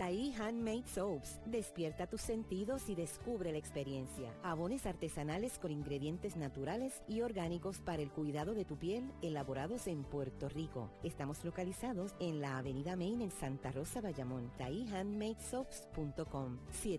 Tahí Handmade Soaps. Despierta tus sentidos y descubre la experiencia. Jabones artesanales con ingredientes naturales y orgánicos para el cuidado de tu piel, elaborados en Puerto Rico. Estamos localizados en la Avenida Main en Santa Rosa, Bayamón. TahíHandmadeSoaps.com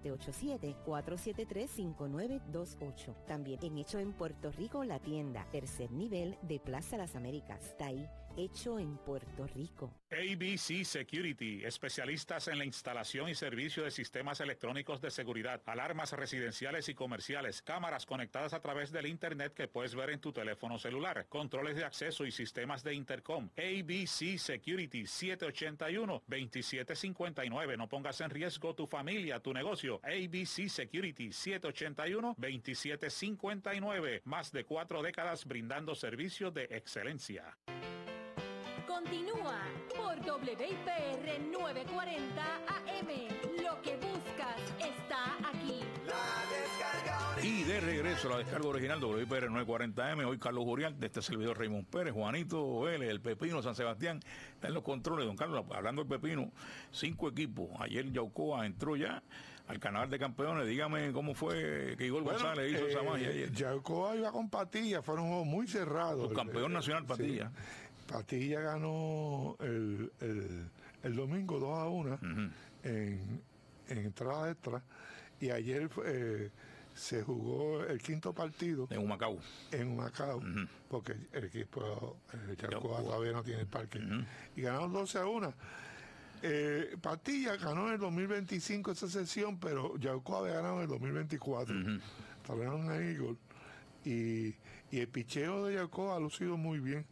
787-473-5928. También en Hecho en Puerto Rico, la tienda, tercer nivel de Plaza Las Américas. Tahí, hecho en Puerto Rico. ABC Security, especialistas en la instalación y servicio de sistemas electrónicos de seguridad, alarmas residenciales y comerciales, cámaras conectadas a través del internet que puedes ver en tu teléfono celular, controles de acceso y sistemas de intercom. ABC Security, 781-2759. No pongas en riesgo tu familia, tu negocio. ABC Security, 781-2759. Más de 4 décadas brindando servicios de excelencia. Continúa por WIPR 940 AM. Lo que buscas está aquí. La descarga original. Y de regreso a la descarga original WIPR 940M. Hoy Carlos Uriarte, de este servidor Raymond Pérez, Juanito Vélez, el Pepino San Sebastián, está en los controles. Don Carlos, hablando del Pepino, 5 equipos. Ayer Yaucoa entró ya al Carnaval de Campeones. Dígame cómo fue que Igor González hizo esa magia ayer. Yaucoa iba con Patilla, fueron juegos muy cerrados. Subcampeón nacional Patilla. Sí. Patilla ganó el domingo 2-1 en entrada extra, y ayer se jugó el quinto partido en Humacao, porque el equipo Yaucoa todavía no tiene el parque, y ganaron 12-1. Patilla ganó en el 2025 esa sesión, pero Yaucoa había ganado en el 2024. Trajeron a Igor, y el picheo de Yaucoa ha lucido muy bien.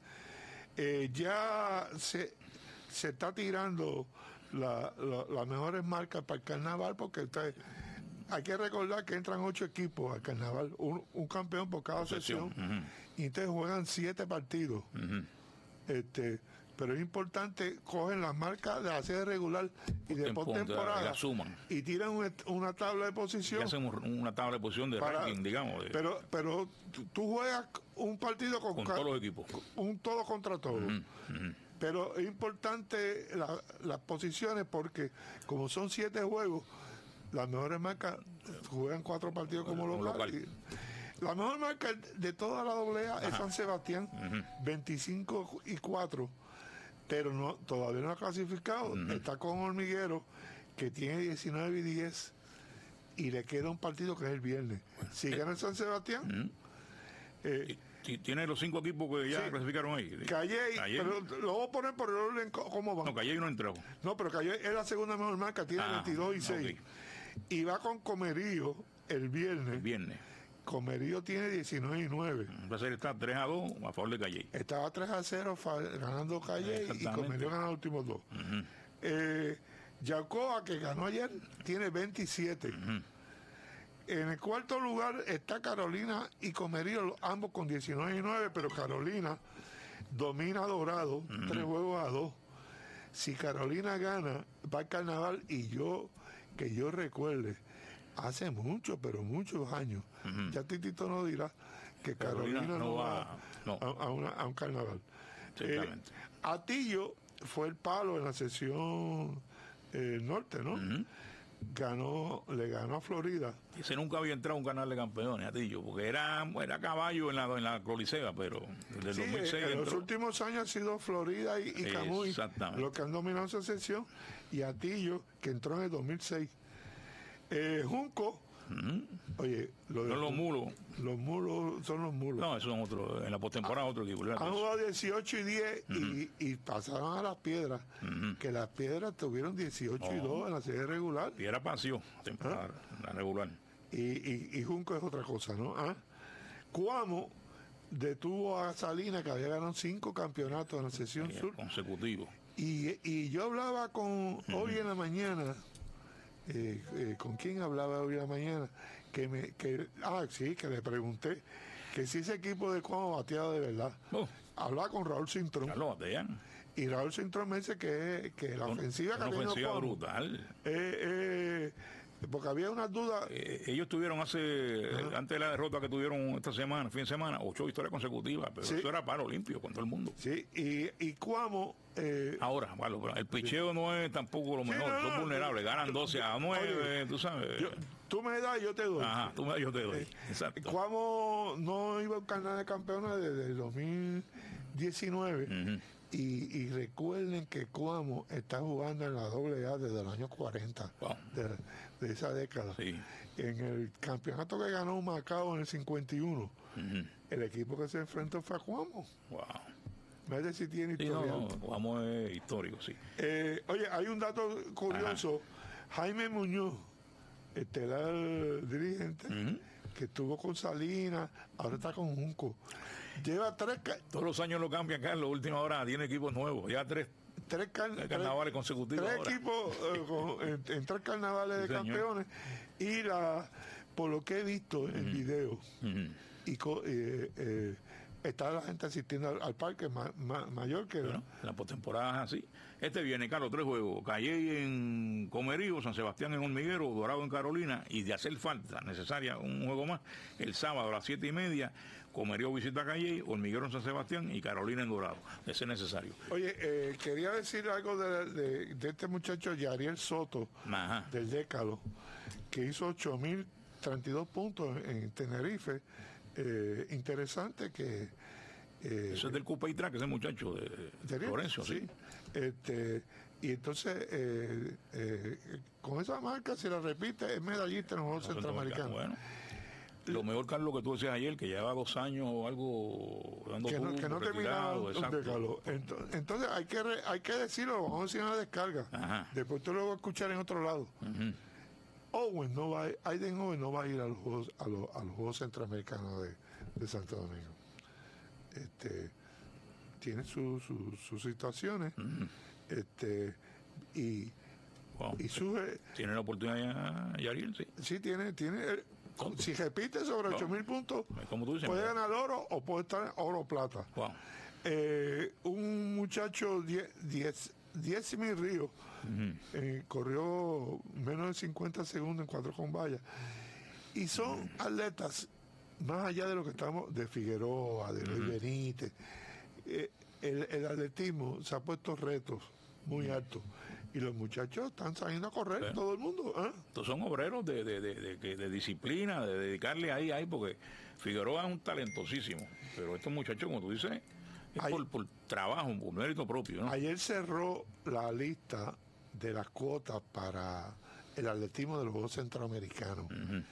Ya se está tirando las mejores marcas para el carnaval, porque hay que recordar que entran 8 equipos al carnaval, un campeón por cada sesión, y entonces juegan 7 partidos. Pero es importante, cogen las marcas de la serie regular y de postemporada y tiran una tabla de posición. Y hacen una tabla de posición de ranking, digamos. Pero tú juegas un partido con todos los equipos. Un todo contra todo. Pero es importante las posiciones, porque como son 7 juegos, las mejores marcas juegan 4 partidos como local. La mejor marca de toda la AA es San Sebastián, 25-4. Pero todavía no ha clasificado. Está con Hormiguero, que tiene 19-10, y le queda un partido que es el viernes. Si gana el San Sebastián, tiene los 5 equipos que ya clasificaron ahí. Calle, pero lo voy a poner por el orden cómo van. No, Calle no entró. No, pero Calle es la segunda mejor marca, tiene 22-6. Okay. Y va con Comerío el viernes. Comerío tiene 19-9. Va a ser, está 3-2 a favor de Calle. Estaba 3-0 ganando Calle, y Comerío gana los últimos 2. Yaucoa, que ganó ayer, tiene 27. En el cuarto lugar está Carolina y Comerío, ambos con 19-9, pero Carolina domina a Dorado, 3-2. Si Carolina gana, va al carnaval, y que yo recuerde, hace pero muchos años, ya Titito no dirá que Carolina no va a un carnaval. Atillo fue el palo en la sesión norte, ¿no? Le ganó a Florida. Ese nunca había entrado a un canal de campeones, Atillo, porque era caballo en la Colisea, pero desde el 2006 en los últimos años ha sido Florida y Camuy los que han dominado esa sesión, y Atillo, que entró en el 2006. Junco, oye, los mulos. Los mulos son los mulos. No, esos son otros, en la postemporada otro equipo. Han jugado 18-10 y pasaron a las Piedras, que las Piedras tuvieron 18-2 en la serie regular. Piedra Pasio, la regular. Y Junco es otra cosa, ¿no? Cuamo detuvo a Salinas, que había ganado 5 campeonatos en la sesión sur consecutivos. Y yo hablaba hoy en la mañana. ¿Con quién hablaba hoy en la mañana? Que le pregunté que si ese equipo de Cuamo bateaba de verdad. Hablaba con Raúl Cintrón. Ya lo batean. Y Raúl Cintrón me dice que la ofensiva que una ofensiva brutal. porque había unas dudas. Ellos tuvieron antes de la derrota que tuvieron esta semana, fin de semana, 8 victorias consecutivas, pero eso era paro limpio con todo el mundo. Sí, y Cuamo... Ahora, bueno, el picheo no es tampoco lo mejor, son vulnerables, ganan 12-9, tú sabes. Tú me das, yo te doy. Ajá, tú me das, yo te doy. Exacto. Cuamo no iba a un canal de campeones desde el 2019. Y recuerden que Cuamo está jugando en la AA desde el año 40, de esa década. Sí. En el campeonato que ganó Macao en el 51, el equipo que se enfrentó fue a Cuamo. Wow. Me si tiene historia. Sí, Cuamo es histórico, sí. Oye, hay un dato curioso. Jaime Muñoz, estelar dirigente, que estuvo con Salinas, ahora está con Junco. Lleva todos los años lo cambian, Carlos. Última hora tiene equipos nuevos. Ya tres carnavales consecutivos. Tres equipos en 3 carnavales de campeones. Y por lo que he visto en video, está la gente asistiendo al parque mayor que... Bueno, la postemporada es así. Viene, Carlos, 3 juegos. Calley en Comerío, San Sebastián en Hormiguero, Dorado en Carolina, y de hacer falta necesaria un juego más, el sábado a las 7:30, Comerío visita a Calley, Hormiguero en San Sebastián y Carolina en Dorado. Ese es necesario. Oye, quería decir algo de este muchacho Yariel Soto, del Décalo, que hizo 8.032 puntos en Tenerife. Interesante que... Ese es del Cupa y Track, ese muchacho de Florencio, sí. Y entonces, con esa marca, si la repite, es medallista en los Juegos Centroamericanos. Bueno, lo mejor, Carlos, que tú decías ayer, que lleva 2 años o algo dando que no terminaba exacto. Entonces hay que decirlo, vamos a decir una descarga. Después tú lo vas a escuchar en otro lado. Aiden Owen no va a ir a los Juegos Centroamericanos de Santo Domingo. Tiene sus situaciones. Y tiene la oportunidad Yariel, sí. Sí, tiene si repite sobre 8.000 puntos, como tú dices, puede ganar oro o puede estar en oro o plata. Un muchacho 10 Ríos corrió menos de 50 segundos en 4 con vallas, y son atletas más allá de lo que estamos, de Figueroa, de Luis Benítez. El atletismo se ha puesto retos muy altos y los muchachos están saliendo a correr, todo el mundo. Estos son obreros de disciplina, de dedicarle ahí, porque Figueroa es un talentosísimo, pero estos muchachos, como tú dices, es por trabajo, por mérito propio, ¿no? Ayer cerró la lista de las cuotas para el atletismo de los Juegos Centroamericanos.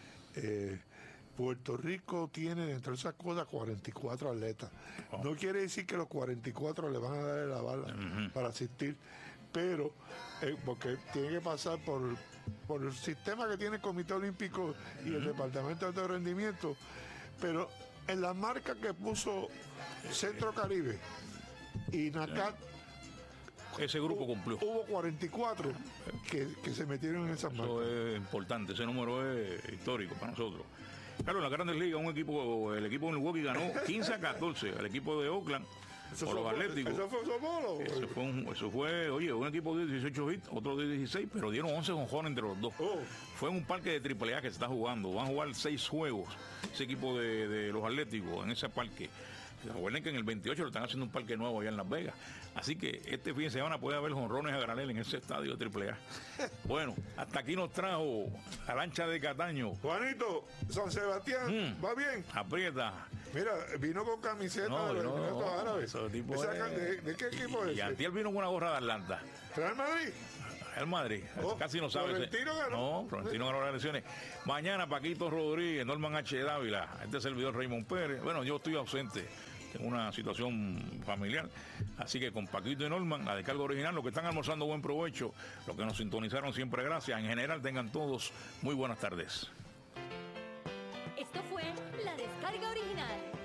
Puerto Rico tiene dentro de esas cuotas 44 atletas. No quiere decir que los 44 le van a dar la bala para asistir, pero porque tiene que pasar por el sistema que tiene el Comité Olímpico y el Departamento de Alto Rendimiento, pero en la marca que puso Centro Caribe y NACAT, ese grupo cumplió. Hubo 44 que se metieron en esas marcas. Eso es importante, ese número es histórico para nosotros. Claro, en la Grandes Ligas el equipo de Milwaukee ganó 15-14 al equipo de Oakland por los Atléticos. ¿Eso fue solo? Eso fue, un equipo de 18 hits, otro de 16, pero dieron 11 jonjones entre los dos. Fue en un parque de AAA que se está jugando. Van a jugar 6 juegos ese equipo de los Atléticos en ese parque. Recuerden que en el 28 lo están haciendo un parque nuevo allá en Las Vegas. Así que este fin de semana puede haber jonrones a granel en ese estadio de AAA. Bueno, hasta aquí nos trajo la lancha de Cataño. Juanito, San Sebastián, ¿va bien? Aprieta. Mira, vino con camiseta de los Emiratos Árabes. ¿De qué equipo es? Y Antiel vino con una gorra de Atlanta. ¿Real Madrid? El Madrid, casi no sabe. Florentino ganó. No, Florentino ganó las elecciones. Mañana Paquito Rodríguez, Norman H. Dávila, este servidor Raymond Pérez. Bueno, yo estoy ausente, tengo una situación familiar, así que con Paquito y Norman, la descarga original, los que están almorzando, buen provecho, los que nos sintonizaron, siempre gracias. En general, tengan todos muy buenas tardes. Esto fue La Descarga Original.